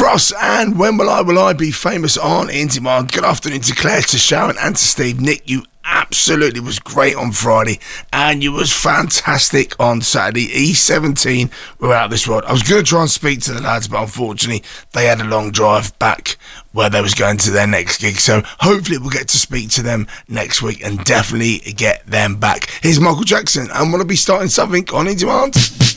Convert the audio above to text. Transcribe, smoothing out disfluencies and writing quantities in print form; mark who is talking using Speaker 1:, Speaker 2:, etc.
Speaker 1: Ross, and when will I be famous on In Demand? Good afternoon to Claire, to Sharon, and to Steve. Nick, you absolutely was great on Friday, and you was fantastic on Saturday. E17 were out this world. I was going to try and speak to the lads, but unfortunately they had a long drive back where they was going to their next gig, so hopefully we'll get to speak to them next week and definitely get them back. Here's Michael Jackson, and want to be starting something on In Demand.